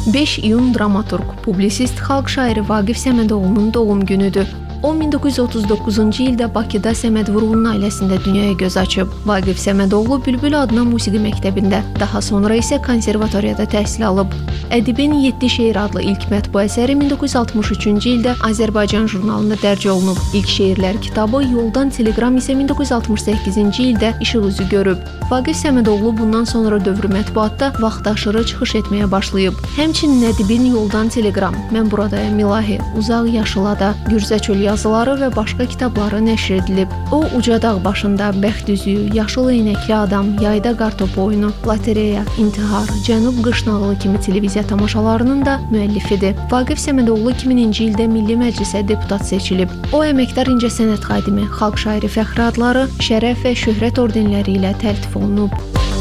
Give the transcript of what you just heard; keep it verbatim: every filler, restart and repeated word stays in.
beş iyun dramaturq, publisist, xalq şairi Vaqif Səmədoğlunun doğum günüdür. O min doqquz yüz otuz doqquzuncu ildə Bakıda Səməd Vurğunun ailəsində dünyaya göz açıb. Vaqif Səmədoğlu Bülbül adına musiqi məktəbində, daha sonra isə konservatoriyada təhsil alıb. Ədibin yeddi şeir adlı ilk mətbu əsəri min doqquz yüz altmış üçüncü ildə Azərbaycan jurnalında dərc olunub. İlk şeirlər kitabı Yoldan Telegram isə min doqquz yüz altmış səkkizinci ildə işıq üzü görüb. Vaqif Səmədoğlu bundan sonra dövrü mətbuatda vaxtaşırı çıxış etməyə başlayıb. Həmçinin ədibin Yoldan Telegram, Mən buradayam İlahi, Uzaq Yaşılada, Gürzə çölü yazıları və başqa kitabları nəşr edilib. O, Ucadağ başında, Bəxt üzüyü, Yaşıl eynəkli adam, Yayda qartopu oyunu, Lotereya, İntihar, Cənub qış nağılı kimi televiziya tamaşalarının da müəllifidir. Vaqif Səmədoğlu iki mininci ildə Milli Məclisə deputat seçilib. O, əməkdar incəsənət xadimi, xalq şairi fəxri adları, şərəf və şöhrət ordenləri ilə təltif olunub.